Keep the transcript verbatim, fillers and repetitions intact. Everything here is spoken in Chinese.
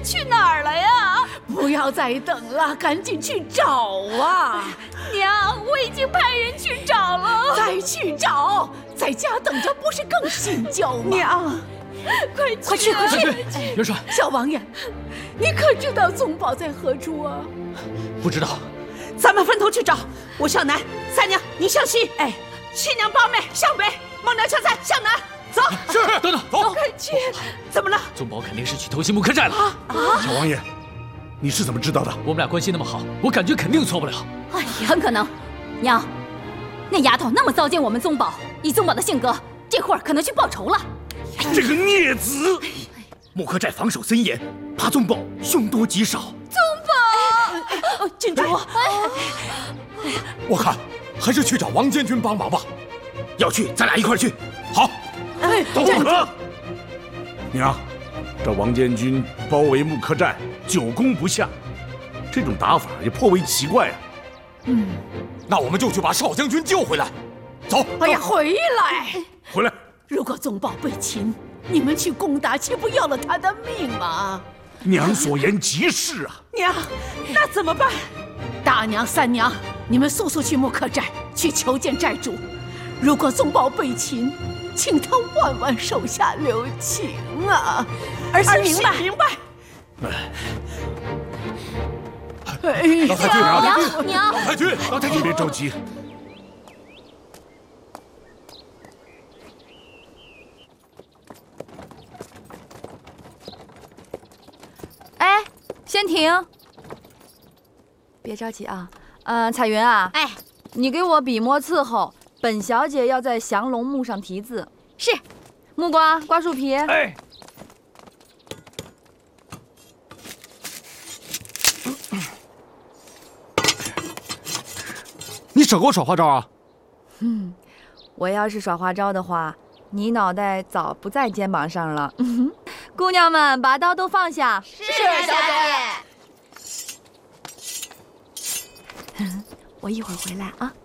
人去哪儿了呀？ 不要再等了，赶紧去找啊！ 娘，我已经派人去找了。 再去找，在家等着不是更心焦吗？ 娘， 快快去快去！ 元帅， 小王爷，你可知道宗保在何处啊？ 不知道。 咱们分头去找。我向南，三娘你向西，哎，七娘八妹向北，孟娘乔三向南。走， 是，等等，走， 快去！ 怎么了？ 宗保肯定是去偷袭木刻寨了。 啊！ 小王爷，你是怎么知道的？ 我们俩关系那么好，我感觉肯定错不了。 哎呀，很可能。娘，那丫头那么糟践我们宗保，以宗保的性格，这会儿可能去报仇了。 这个孽子！木刻寨防守森严，怕宗保凶多吉少。 宗保， 郡主， 我看还是去找王监军帮忙吧。要去，咱俩一块去。好， 哎， 走吧。娘，这王监军包围木刻寨，久攻不下，这种打法也颇为奇怪啊。 嗯， 那我们就去把少将军救回来。走。 哎呀，回来！ 回来！ 如果宗保被擒，你们去攻打，岂不要了他的命吗？ 娘所言极是啊。 娘，那怎么办？ 大娘、三娘，你们速速去木刻寨去求见寨主。如果宗保被擒，请他万万手下留情啊！ 儿媳明白明白。 哎，老太君，老太君， 娘， 老太君，老太君，别着急。 哎，先停，别着急啊。嗯、呃，彩云啊， 哎， 你给我笔墨伺候。本小姐要在降龙木上题字。 是。 木瓜，瓜树皮。 哎。 你少给我耍花招啊！ 嗯，我要是耍花招的话，你脑袋早不在肩膀上了。姑娘们，把刀都放下。 是，小姐。 我一会儿回来啊。